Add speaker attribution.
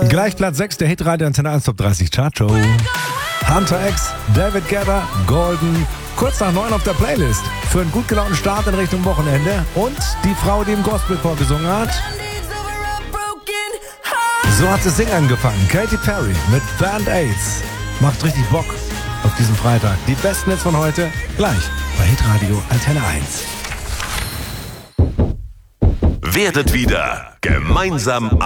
Speaker 1: Gleich Platz 6 der Hitradio Antenne 1 Top 30 Chartshow. Hunter X, David Guetta, Golden. Kurz nach 9 auf der Playlist. Für einen gut gelaunten Start in Richtung Wochenende. Und die Frau, die im Gospelchor gesungen hat. So hat das Ding angefangen. Katy Perry mit Band-Aids. Macht richtig Bock auf diesen Freitag. Die besten Hits von heute gleich bei Hitradio Antenne 1.
Speaker 2: Werdet wieder gemeinsam